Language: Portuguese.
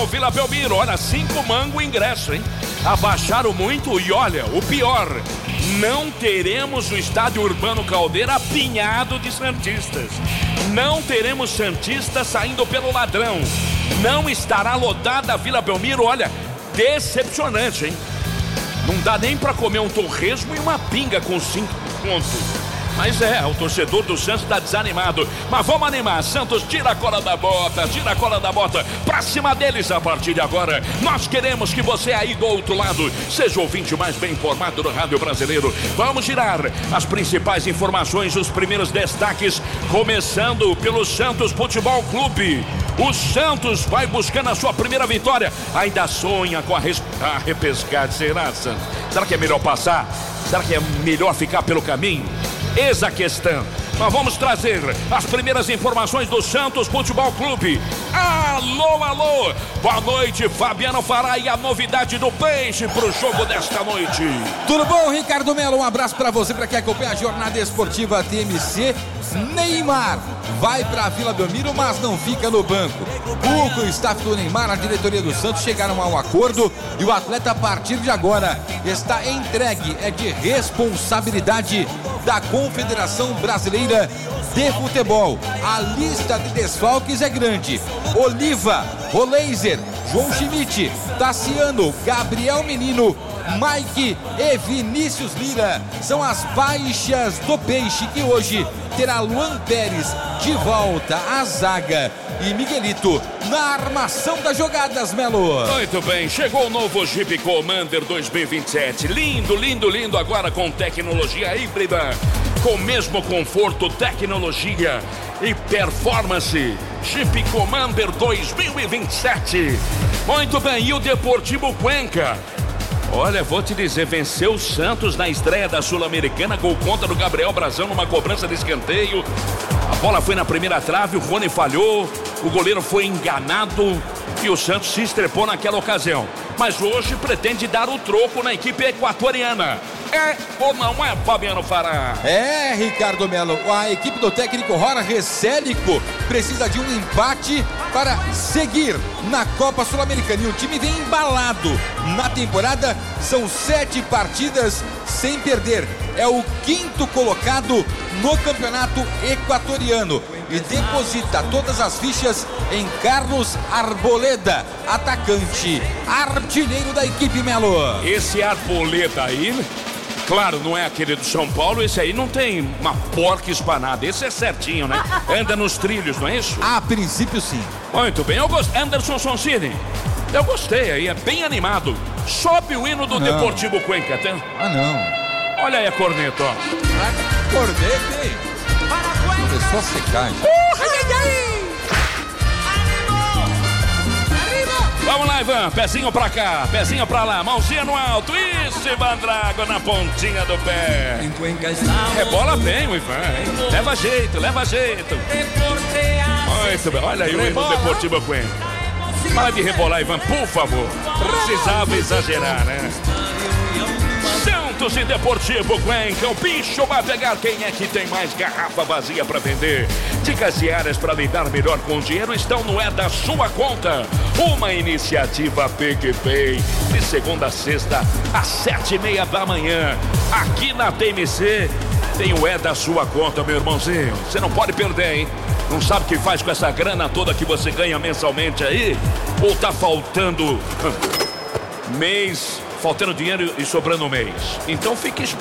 no Vila Belmiro. Olha, 5 mango ingresso, hein? Abaixaram muito e olha, o pior, não teremos o estádio Urbano Caldeira apinhado de santistas. Não teremos santistas saindo pelo ladrão. Não estará lotada a Vila Belmiro, olha, decepcionante, hein? Não dá nem pra comer um torresmo e uma pinga com 5 contos. Mas o torcedor do Santos tá desanimado. Mas vamos animar, Santos, tira a cola da bota, pra cima deles a partir de agora. Nós queremos que você aí do outro lado seja o ouvinte mais bem informado do rádio brasileiro. Vamos girar as principais informações, os primeiros destaques, começando pelo Santos Futebol Clube. O Santos vai buscando a sua primeira vitória. Ainda sonha com a repescagem. Será, Santos? Será que é melhor passar? Será que é melhor ficar pelo caminho? Eis a questão. Nós vamos trazer as primeiras informações do Santos Futebol Clube. Alô, alô. Boa noite, Fabiano Fará, e a novidade do Peixe pro jogo desta noite. Tudo bom, Ricardo Melo? Um abraço pra você, pra quem acompanha a jornada esportiva TMC. Neymar vai pra Vila Belmiro, mas não fica no banco. Cuco e o staff do Neymar, a diretoria do Santos, chegaram a um acordo e o atleta, a partir de agora, está entregue. É de responsabilidade da Confederação Brasileira de Futebol. A lista de desfalques é grande. Oliva, Roleiser, João Schmidt, Tassiano, Gabriel Menino, Mike e Vinícius Lira são as baixas do Peixe, que hoje terá Luan Pérez de volta à zaga e Miguelito na armação das jogadas, Melo. Muito bem, chegou o novo Jeep Commander 2027. Lindo, lindo, lindo, agora com tecnologia híbrida, com mesmo conforto, tecnologia e performance. Jeep Commander 2027. Muito bem, e o Deportivo Cuenca? Olha, vou te dizer, venceu o Santos na estreia da Sul-Americana, gol contra do Gabriel Brazão numa cobrança de escanteio. A bola foi na primeira trave, o Rony falhou, o goleiro foi enganado e o Santos se estrepou naquela ocasião. Mas hoje pretende dar o troco na equipe equatoriana. É ou não é, Fabiano Fará? É, Ricardo Melo, a equipe do técnico Jorge Célico precisa de um empate para seguir na Copa Sul-Americana. E o time vem embalado na temporada, são 7 partidas sem perder. É o 5º colocado no campeonato equatoriano e deposita todas as fichas em Carlos Arboleda, atacante, artilheiro da equipe, Melo. Esse Arboleda aí, claro, não é aquele do São Paulo, esse aí não tem uma porca espanada, esse é certinho, né? Anda nos trilhos, não é isso? A princípio, sim. Muito bem, eu gostei. Anderson Sonsini, eu gostei aí, é bem animado. Sobe o hino do Deportivo Cuenca, tá? Não. Olha aí a corneta, ó. Corneta, hein? Começou a secar. Vamos lá, Ivan, pezinho pra cá, pezinho pra lá, mãozinha no alto. Isso, Ivan Drago na pontinha do pé. Rebola bem o Ivan, hein? Leva jeito, leva jeito. Muito bem, olha aí o hino do Deportivo Cuenca. Para de rebolar, Ivan, por favor. Precisava exagerar, né? Santos e Deportivo Cuenca, o bicho vai pegar. Quem é que tem mais garrafa vazia para vender? Dicas diárias para lidar melhor com o dinheiro estão no É da Sua Conta, uma iniciativa PicPay, de segunda a sexta às 7:30 da manhã, aqui na TMC. Tem o É da Sua Conta, meu irmãozinho, você não pode perder, hein? Não sabe o que faz com essa grana toda que você ganha mensalmente aí? Ou tá faltando mês, faltando dinheiro e sobrando mês? Então fique esperto.